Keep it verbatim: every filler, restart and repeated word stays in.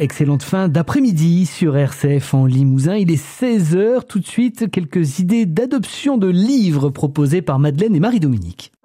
Excellente fin d'après-midi sur R C F en Limousin. Il est seize heures. Tout de suite, quelques idées d'adoption de livres proposées par Madeleine et Marie-Dominique.